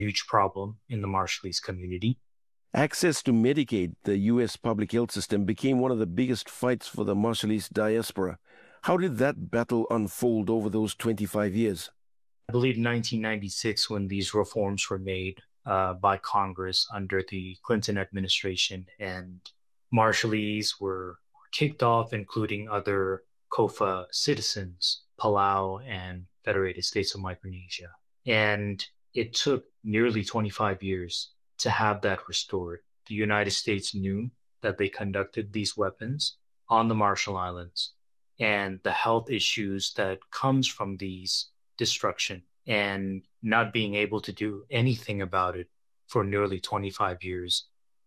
huge problem in the Marshallese community. Access to Medicaid, the U.S. public health system, became one of the biggest fights for the Marshallese diaspora. How did that battle unfold over those 25 years? I believe 1996, when these reforms were made by Congress under the Clinton administration, and Marshallese were kicked off, including other COFA citizens, Palau and Federated States of Micronesia. And it took nearly 25 years to have that restored. The United States knew that they conducted these weapons on the Marshall Islands and the health issues that comes from these destruction and not being able to do anything about it for nearly 25 years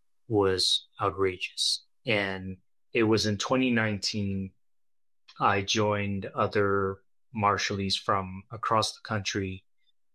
was outrageous. And it was in 2019 I joined other Marshallese from across the country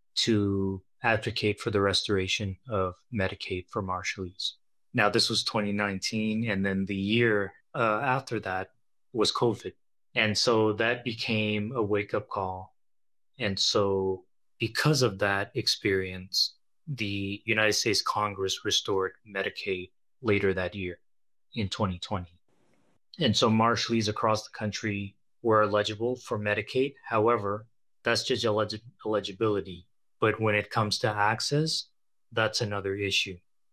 to advocate for the restoration of Medicaid for Marshallese. Now, this was 2019, and then the year after that was COVID. And so that became a wake-up call. And so because of that experience, the United States Congress restored Medicaid later that year in 2020. And so Marshallese across the country were eligible for Medicaid. However, that's just eligibility. But when it comes to access, that's another issue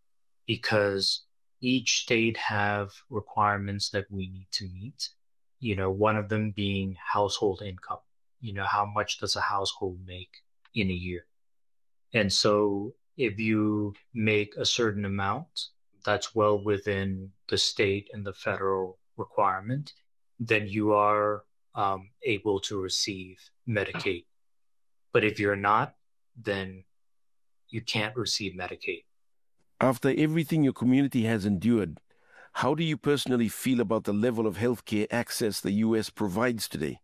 because each state have requirements that we need to meet. One of them being household income. How much does a household make in a year? And so if you make a certain amount that's well within the state and the federal requirement, then you are able to receive Medicaid. But if you're not, then you can't receive Medicaid. After everything your community has endured, how do you personally feel about the level of healthcare access the U.S. provides today?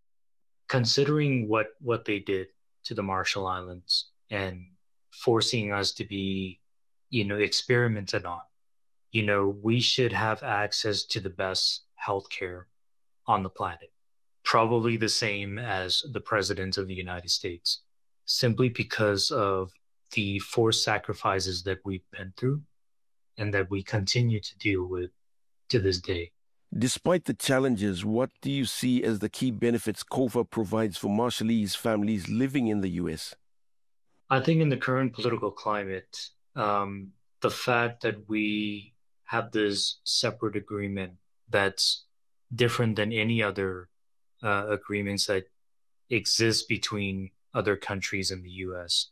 Considering what they did to the Marshall Islands and forcing us to be, experimented on, we should have access to the best healthcare on the planet, probably the same as the President of the United States, simply because of the forced sacrifices that we've been through and that we continue to deal with to this day. Despite the challenges, what do you see as the key benefits COFA provides for Marshallese families living in the U.S.? I think in the current political climate, the fact that we have this separate agreement that's different than any other agreements that exist between other countries in the U.S.,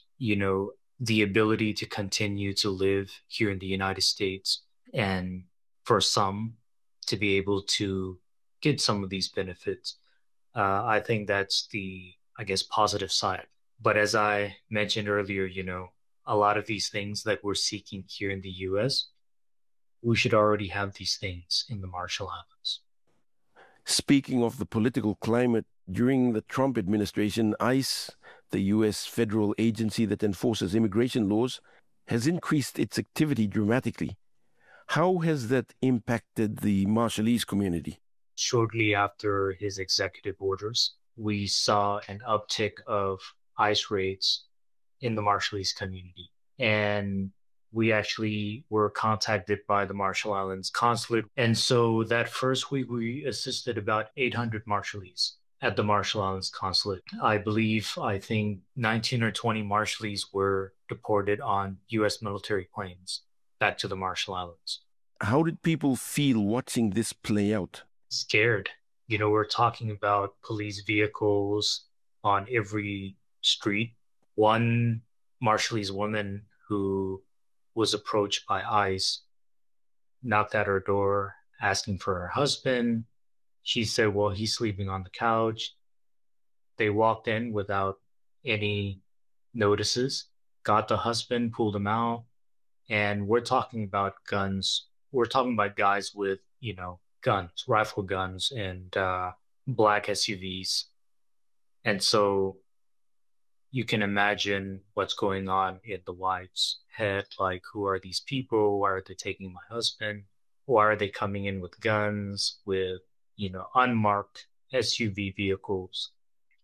the ability to continue to live here in the United States and for some to be able to get some of these benefits. I think that's the, positive side. But as I mentioned earlier, a lot of these things that we're seeking here in the U.S., we should already have these things in the Marshall Islands. Speaking of the political climate, during the Trump administration, ICE, the U.S. federal agency that enforces immigration laws, has increased its activity dramatically. How has that impacted the Marshallese community? Shortly after his executive orders, we saw an uptick of ICE raids in the Marshallese community. And we actually were contacted by the Marshall Islands consulate. And so that first week, we assisted about 800 Marshallese at the Marshall Islands consulate. I think 19 or 20 Marshallese were deported on U.S. military planes back to the Marshall Islands. How did people feel watching this play out? Scared. We're talking about police vehicles on every street. One Marshallese woman who was approached by ICE knocked at her door asking for her husband. She said, well, he's sleeping on the couch. They walked in without any notices, got the husband, pulled him out. And we're talking about guns. We're talking about guys with, guns, rifle guns and black SUVs. And so you can imagine what's going on in the wife's head. Like, who are these people? Why are they taking my husband? Why are they coming in with guns, with, unmarked SUV vehicles?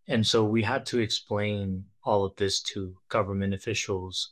And so we had to explain all of this to government officials